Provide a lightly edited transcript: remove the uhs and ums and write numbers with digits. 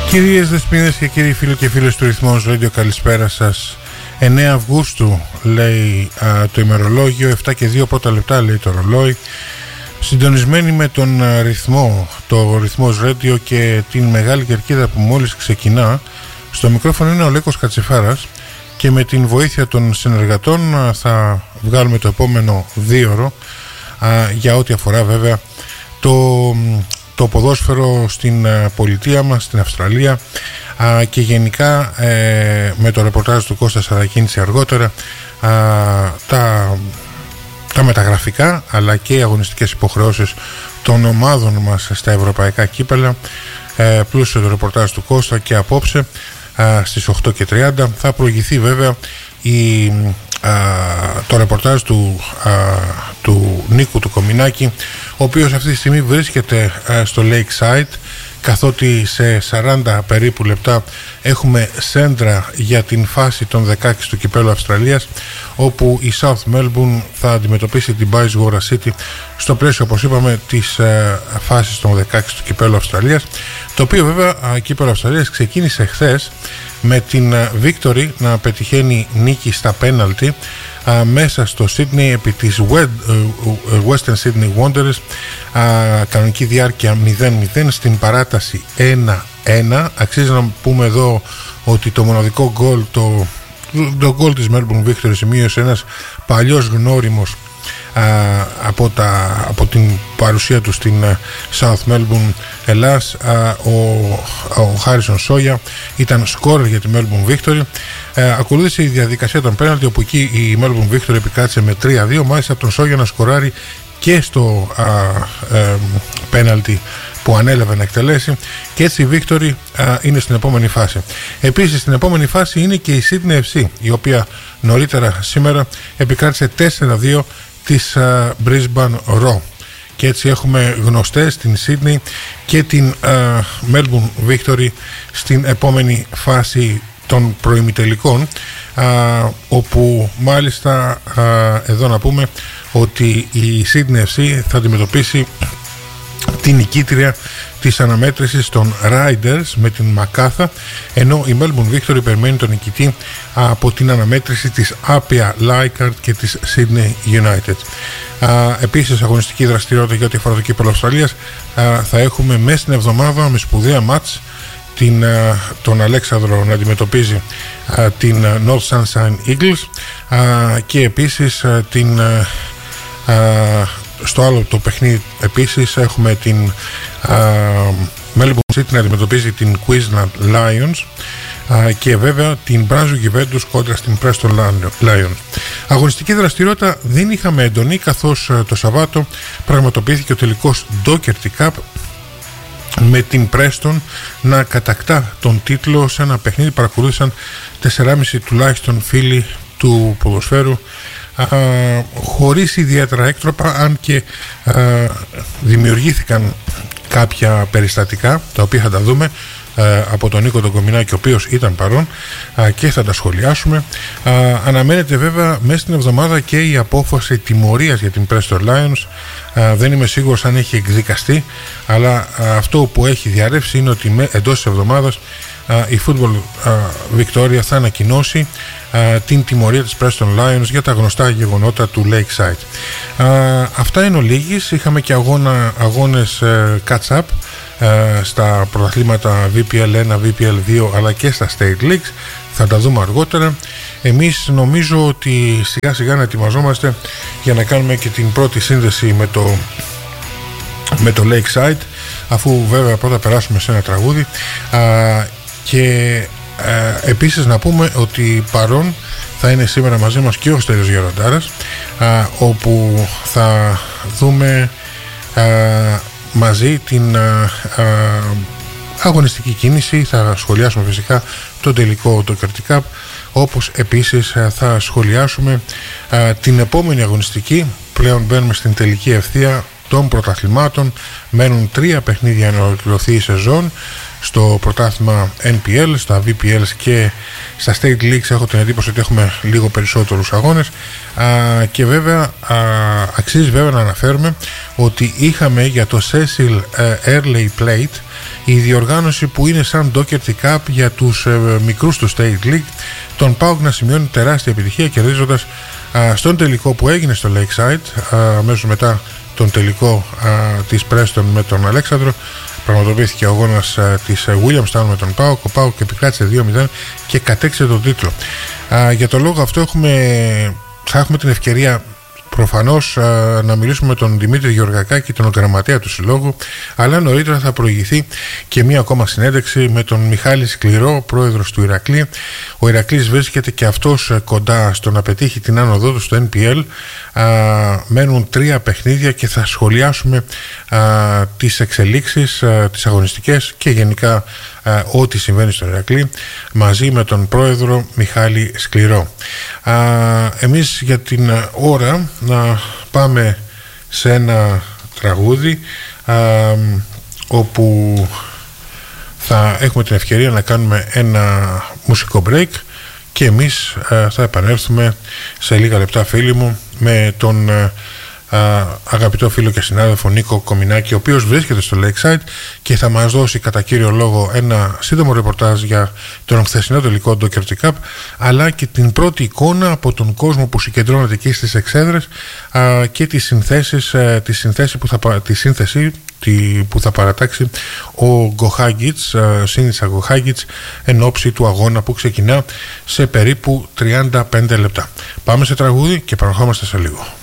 Κυρίες δεσποινές και κύριοι φίλοι και φίλες του Ρυθμός Radio, καλησπέρα σας. 9 Αυγούστου λέει το ημερολόγιο, 7 και 2 πρώτα λεπτά λέει το ρολόι. Συντονισμένοι με τον ρυθμό, το Ρυθμός Radio και την μεγάλη κερκίδα που μόλις ξεκινά. Στο μικρόφωνο είναι ο Λέκος Κατσιφάρας και με την βοήθεια των συνεργατών θα βγάλουμε το επόμενο 2ωρο για ό,τι αφορά βέβαια το ποδόσφαιρο στην πολιτεία μας, στην Αυστραλία, και γενικά με το ρεπορτάζ του Κώστα Σαρακίνηση αργότερα, τα μεταγραφικά αλλά και οι αγωνιστικές υποχρεώσεις των ομάδων μας στα ευρωπαϊκά κύπελα, πλούσιο το ρεπορτάζ του Κώστα. Και απόψε στις 8:30 θα προηγηθεί βέβαια το ρεπορτάζ του Νίκου του Κομινάκη, ο οποίος αυτή τη στιγμή βρίσκεται στο Lakeside, καθότι σε 40 περίπου λεπτά έχουμε σέντρα για την φάση των 16 του κυπέλλου Αυστραλίας, όπου η South Melbourne θα αντιμετωπίσει την Bayswater City στο πλαίσιο, όπως είπαμε, της φάσης των 16 του κυπέλλου Αυστραλίας, το οποίο βέβαια κύπελλο Αυστραλίας ξεκίνησε χθες με την Victory να πετυχαίνει νίκη στα πέναλτι μέσα στο Sydney επί της Western Sydney Wanderers, κανονική διάρκεια 0-0, στην παράταση 1-1. Αξίζει να πούμε εδώ ότι το μοναδικό γκολ, το γκολ της Melbourne Victory σημείωσε ένας παλιός γνώριμος από την παρουσία του στην South Melbourne Ελλάς, ο Χάρισον Σόγια ήταν σκόρερ για τη Melbourne Victory. Ακολούθησε η διαδικασία των πέναλτι, όπου εκεί η Melbourne Victory επικράτησε με 3-2, μάλιστα τον Σόγια να σκοράρει και στο πέναλτι που ανέλαβε να εκτελέσει, και έτσι η Victory είναι στην επόμενη φάση. Επίσης στην επόμενη φάση είναι και η Sydney FC, η οποία νωρίτερα σήμερα επικράτησε 4-2 της Brisbane Roar, και έτσι έχουμε γνωστές την Sydney και την Melbourne Victory στην επόμενη φάση των προημιτελικών, όπου μάλιστα εδώ να πούμε ότι η Sydney FC θα αντιμετωπίσει την νικήτρια της αναμέτρησης των Riders με την Μακάθα, ενώ η Melbourne Victory περιμένει τον νικητή από την αναμέτρηση της Apia Leichhardt και της Sydney United. Επίσης αγωνιστική δραστηριότητα για ό,τι αφορά το κύπελλο Αυστραλίας θα έχουμε μέσα στην εβδομάδα με σπουδαία μάτς τον Αλέξανδρο να αντιμετωπίζει την North Sunshine Eagles, και επίσης στο άλλο το παιχνίδι επίσης έχουμε την Melbourne City να αντιμετωπίζει την Queensland Lions, και βέβαια την Brunswick Juventus κόντρα στην Preston Lions. Αγωνιστική δραστηριότητα δεν είχαμε έντονη, καθώς το Σαββάτο πραγματοποιήθηκε ο τελικός Docherty Cup με την Preston να κατακτά τον τίτλο σε ένα παιχνίδι. Παρακολούθησαν 4,5 τουλάχιστον φίλοι του ποδοσφαίρου, χωρίς ιδιαίτερα έκτροπα, αν και δημιουργήθηκαν κάποια περιστατικά τα οποία θα τα δούμε από τον Νίκο τον Κομινάκη, ο οποίος ήταν παρόν, και θα τα σχολιάσουμε. Αναμένεται βέβαια μέσα στην εβδομάδα και η απόφαση τιμωρίας για την Preston Lions. Δεν είμαι σίγουρος αν έχει εκδικαστεί, αλλά αυτό που έχει διαρρεύσει είναι ότι εντός της εβδομάδας η Football Victoria θα ανακοινώσει την τιμωρία της Preston Lions για τα γνωστά γεγονότα του Lakeside. Αυτά είναι ολίγης. Είχαμε και αγώνες catch-up στα πρωταθλήματα VPL 1, VPL 2 αλλά και στα State Leagues. Θα τα δούμε αργότερα. Εμείς νομίζω ότι σιγά σιγά να ετοιμαζόμαστε για να κάνουμε και την πρώτη σύνδεση με το Lakeside, αφού βέβαια πρώτα περάσουμε σε ένα τραγούδι, και επίσης να πούμε ότι παρόν θα είναι σήμερα μαζί μας και ο Στέλιος Γεροντάρας, όπου θα δούμε μαζί την αγωνιστική κίνηση. Θα σχολιάσουμε φυσικά το τελικό το Docherty Cup, όπως επίσης θα σχολιάσουμε την επόμενη αγωνιστική. Πλέον μπαίνουμε στην τελική ευθεία των πρωταθλημάτων. Μένουν 3 παιχνίδια να ολοκληρωθεί η σεζόν. στο πρωτάθλημα NPL, στα VPL και στα State Leagues. Έχω την εντύπωση ότι έχουμε λίγο περισσότερους αγώνες, και βέβαια αξίζει βέβαια να αναφέρουμε ότι είχαμε για το Cecil Early Plate η διοργάνωση που είναι σαν Doherty Cup για τους μικρούς του State League, τον ΠΑΟΚ να σημειώνει τεράστια επιτυχία κερδίζοντας στον τελικό που έγινε στο Lakeside, αμέσως μετά τον τελικό της Preston με τον Αλέξανδρο. Πραγματοποιήθηκε ο αγώνας της Williamstown με τον ΠΑΟΚ. Ο ΠΑΟΚ επικράτησε 2-0 και κατέκτησε τον τίτλο. Για τον λόγο αυτό θα έχουμε την ευκαιρία προφανώς να μιλήσουμε με τον Δημήτρη Γεωργακάκη, τον γραμματέα του συλλόγου, αλλά νωρίτερα θα προηγηθεί και μία ακόμα συνέντευξη με τον Μιχάλη Σκληρό, πρόεδρος του Ηρακλή. Ο Ηρακλής βρίσκεται και αυτός κοντά στο να πετύχει την άνοδό του στο NPL. Μένουν 3 παιχνίδια και θα σχολιάσουμε τις εξελίξεις, τις αγωνιστικές και γενικά ό,τι συμβαίνει στο Ηρακλή μαζί με τον πρόεδρο Μιχάλη Σκληρό. Εμείς για την ώρα να πάμε σε ένα τραγούδι όπου θα έχουμε την ευκαιρία να κάνουμε ένα μουσικό break και εμείς θα επανέλθουμε σε λίγα λεπτά, φίλοι μου, με τον αγαπητό φίλο και συνάδελφο Νίκο Κομινάκη, ο οποίος βρίσκεται στο Lakeside και θα μας δώσει κατά κύριο λόγο ένα σύντομο ρεπορτάζ για τον χθεσινό τελικό Doherty Cup, αλλά και την πρώτη εικόνα από τον κόσμο που συγκεντρώνεται εκεί στις εξέδρες και τη σύνθεση που θα παρατάξει ο Γκοχάγιτς, Σίνιτσα Γκοχάγιτς, εν ώψη του αγώνα που ξεκινά σε περίπου 35 λεπτά. Πάμε σε τραγούδι και παραχόμαστε σε λίγο.